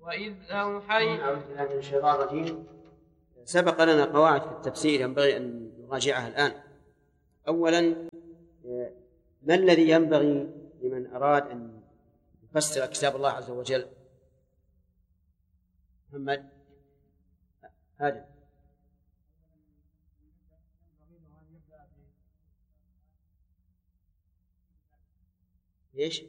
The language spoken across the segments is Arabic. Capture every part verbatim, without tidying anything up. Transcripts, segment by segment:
وإذ أوحينا. أعوذ بالله من الشيطان الرجيم. سبق لنا قواعد في التفسير ينبغي أن نراجعها الآن. أولا، ما الذي ينبغي لمن أراد أن يفسر كتاب الله عز وجل؟ محمد هذا ليش؟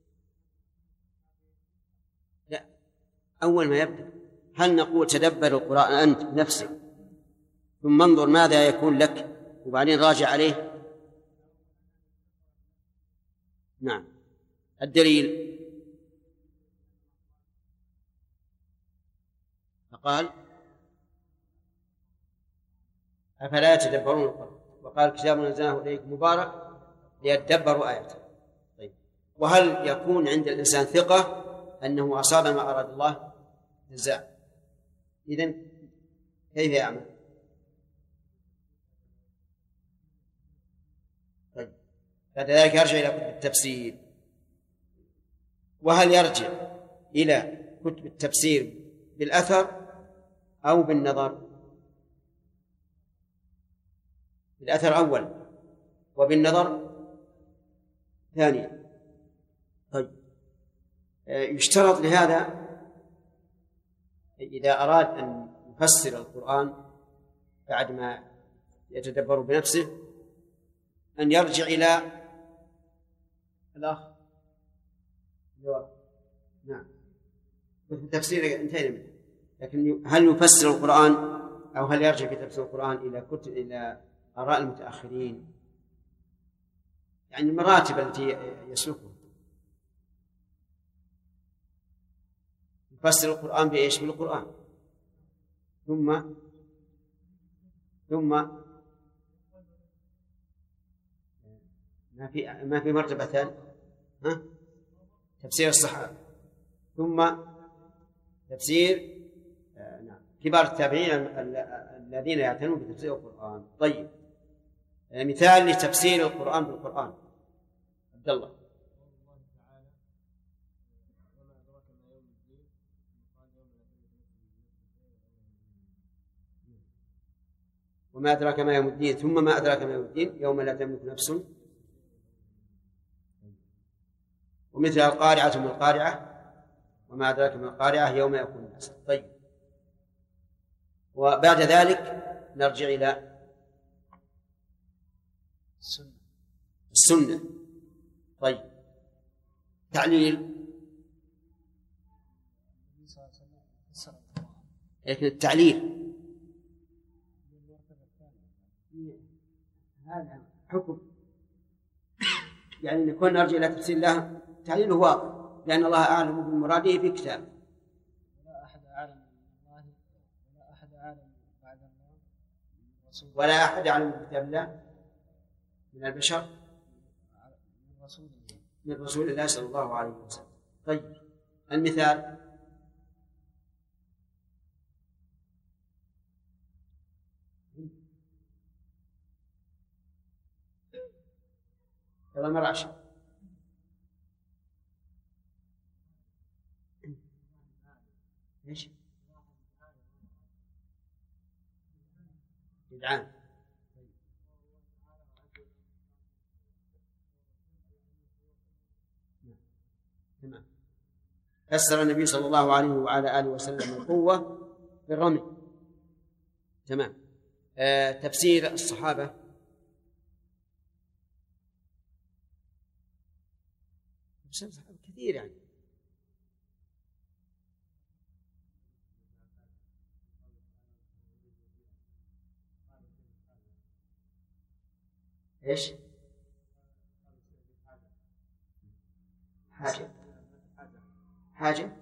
لا، أول ما يبدأ هل نقول تدبر القرآن أنت بنفسك ثم انظر ماذا يكون لك وبعدين راجع عليه؟ نعم. الدليل فقال أفلا يتدبرون القرآن وقال كتاب أنزلناه إليك مبارك ليتدبروا آياته. طيب، وهل يكون عند الإنسان ثقة أنه أصاب ما أراد الله؟ جزاء. إذن كيف يعمل؟ طيب، بعد ذلك يرجع إلى كتب التفسير. وهل يرجع إلى كتب التفسير بالأثر أو بالنظر؟ بالأثر أولا وبالنظر ثانيا. طيب، يشترط لهذا إذا أراد أن يفسر القرآن بعد ما يتدبر بنفسه أن يرجع إلى الأخ. نعم، في التفسير انتهينا منه، لكن هل يفسر القرآن أو هل يرجع في تفسير القرآن إلى كتب إلى آراء المتأخرين، يعني المراتب التي يسلكها؟ يفسر القرآن بإيش؟ بالقرآن، ثم ثم ما في ما في مرتبة ثانية، ها؟ تفسير الصحابة، ثم تفسير آه نعم كبار التابعين الذين يعتنون بتفسير القرآن. طيب، مثال لتفسير القرآن بالقرآن. عبد الله. وما أدراك ما يوم الدين، ثم ما أدراك ما يوم الدين يوم لا تملك نفس. ومثل القارعة من القارعة وما أدراك ما القارعة يوم يكون الناس. طيب، وبعد ذلك نرجع إلى السنة. السنة. طيب، تعليل، لكن التعليل هذا حكم، يعني نكون نرجع إلى تفسير الله تعليله واضح، لأن الله أعلم بمراده في كتابه. ولا أحد أعلم الله ولا أحد أعلم بعد الله ولا أحد أعلم بكتاب الله من البشر من رسول الله من رسول الله صلى الله عليه وسلم. طيب، المثال يلا مرعش. ايش؟ جدعان. تمام. فسر النبي صلى الله عليه وعلى آله وسلم القوة بالرمي. تمام. آه، تفسير الصحابة كثير يعني. ايش؟ حاجة حاجة